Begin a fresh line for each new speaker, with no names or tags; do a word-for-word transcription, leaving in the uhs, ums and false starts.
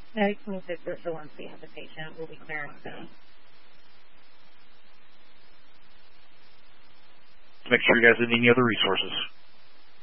That means that the, the ones we have the patient will be clearing soon.
Make sure you guys need any other resources.